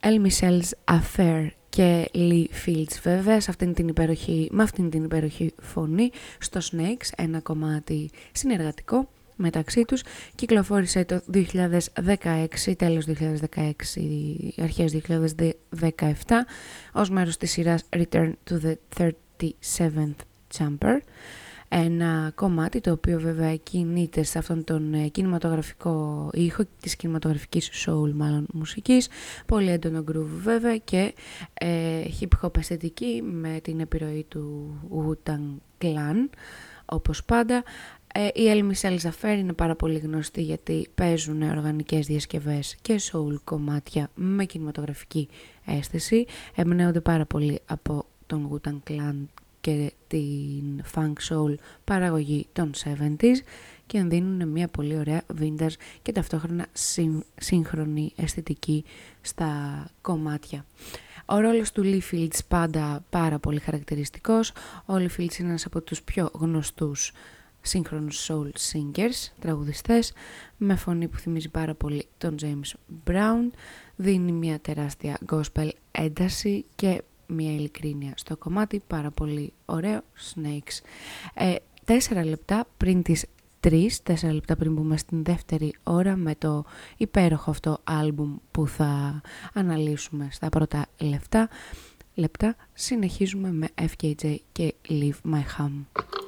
El Michel's Affair και Lee Fields βέβαια με αυτήν την υπέροχη φωνή στο Snakes, ένα κομμάτι συνεργατικό μεταξύ τους. Κυκλοφόρησε το 2016, τέλος 2016, αρχές 2017 ως μέρος της σειράς Return to the 37th Chamber. Ένα κομμάτι το οποίο βέβαια κινείται σε αυτόν τον κινηματογραφικό ήχο της κινηματογραφικής soul μάλλον μουσικής, πολύ έντονο groove βέβαια και hip hop αισθητική με την επιρροή του Wu-Tang Clan όπως πάντα. Η El Michel's Affair είναι πάρα πολύ γνωστή γιατί παίζουν οργανικές διασκευές και soul κομμάτια με κινηματογραφική αίσθηση, εμπνέονται πάρα πολύ από τον Wu-Tang Clan και την funk soul παραγωγή των 70s και δίνουν μια πολύ ωραία vintage και ταυτόχρονα σύγχρονη αισθητική στα κομμάτια. Ο ρόλος του Lee Fields πάντα πάρα πολύ χαρακτηριστικός. Ο Lee Fields είναι ένας από τους πιο γνωστούς σύγχρονους soul singers, τραγουδιστές, με φωνή που θυμίζει πάρα πολύ τον James Brown, δίνει μια τεράστια gospel ένταση και μια ειλικρίνεια στο κομμάτι, πάρα πολύ ωραίο. Snakes. 4 λεπτά πριν τις 4 λεπτά πριν μπούμε στην δεύτερη ώρα με το υπέροχο αυτό άλμπουμ που θα αναλύσουμε στα πρώτα λεπτά, συνεχίζουμε με FKJ και Leave My Home.